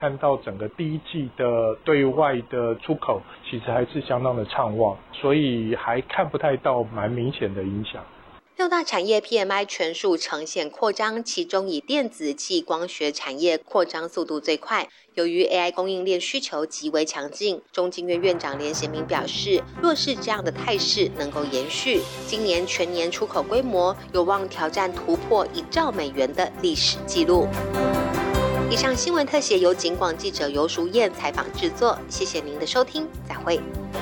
看到整个第一季的对外的出口其实还是相当的畅旺，所以还看不太到蛮明显的影响。 六大产业 PMI 全数呈现扩张，其中以电子及光学产业扩张速度最快。由于 AI 供应链需求极为强劲，中经院院长连贤明表示，若是这样的态势能够延续，今年全年出口规模有望挑战突破1兆美元的历史纪录。以上新闻特写由警广记者游淑燕采访制作，谢谢您的收听，再会。